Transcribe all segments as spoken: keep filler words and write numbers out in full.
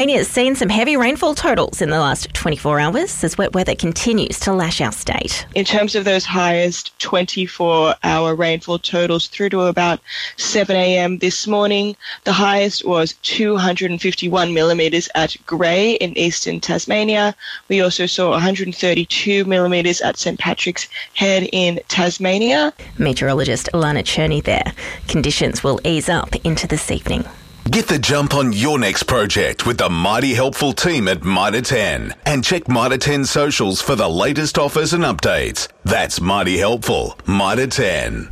Tasmania's seen some heavy rainfall totals in the last twenty-four hours as wet weather continues to lash our state. In terms of those highest twenty-four hour rainfall totals through to about seven a.m. this morning, the highest was two hundred fifty-one millimetres at Grey in eastern Tasmania. We also saw one hundred thirty-two millimetres at St Patrick's Head in Tasmania. Meteorologist Alana Cherney there. Conditions will ease up into this evening. Get the jump on your next project with the Mighty Helpful team at Mitre ten. And check Mitre ten socials for the latest offers and updates. That's Mighty Helpful, Mitre ten.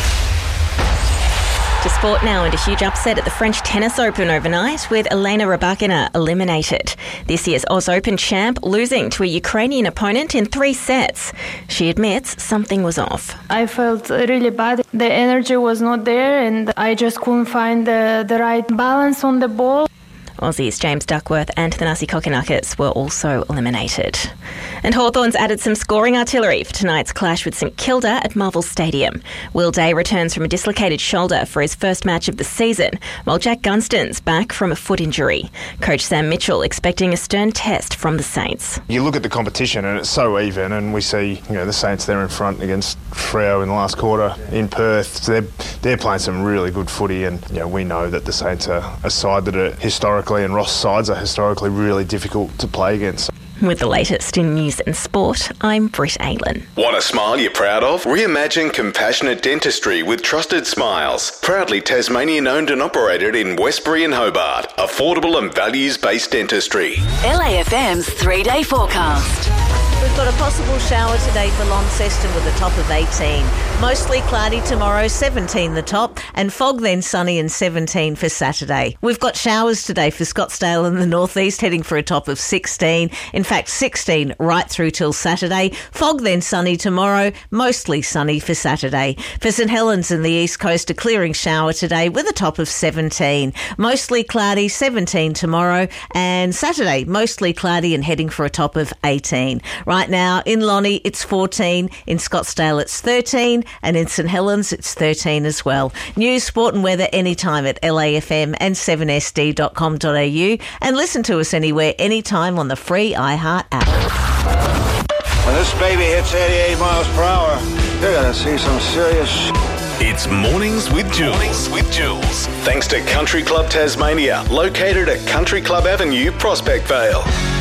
To sport now, and a huge upset at the French Tennis Open overnight with Elena Rybakina eliminated. This year's Oz Open champ losing to a Ukrainian opponent in three sets. She admits something was off. I felt really bad. The energy was not there and I just couldn't find the, the right balance on the ball. Aussies James Duckworth and Thanasi Kokonakis were also eliminated. And Hawthorns added some scoring artillery for tonight's clash with St Kilda at Marvel Stadium. Will Day returns from a dislocated shoulder for his first match of the season, while Jack Gunston's back from a foot injury. Coach Sam Mitchell expecting a stern test from the Saints. You look at the competition and it's so even, and we see, you know, the Saints there in front against Freo in the last quarter in Perth. So they're, they're playing some really good footy, and you know, we know that the Saints are a side that are historically, and Ross sides are historically really difficult to play against. With the latest in news and sport, I'm Britt Aylen. Want a smile you're proud of? Reimagine compassionate dentistry with Trusted Smiles. Proudly Tasmanian owned and operated in Westbury and Hobart. Affordable and values-based dentistry. L A F M's three-day forecast. We've got a possible shower today for Launceston with a top of eighteen. Mostly cloudy tomorrow, seventeen the top, and fog then sunny and seventeen for Saturday. We've got showers today for Scottsdale and the northeast, heading for a top of sixteen. In fact, sixteen right through till Saturday. Fog then sunny tomorrow, mostly sunny for Saturday. For St Helens and the east coast, a clearing shower today with a top of seventeen. Mostly cloudy, seventeen tomorrow, and Saturday mostly cloudy and heading for a top of eighteen. Right now, in Lonnie, it's fourteen. In Scottsdale, it's thirteen. And in St Helens, it's thirteen as well. News, sport and weather anytime at L A F M and seven S D dot com dot A U. And listen to us anywhere, anytime on the free iHeart app. When this baby hits eighty-eight miles per hour, you're going to see some serious sh**. It's Mornings with Jules. Mornings with Jules. Thanks to Country Club Tasmania, located at Country Club Avenue, Prospect Vale.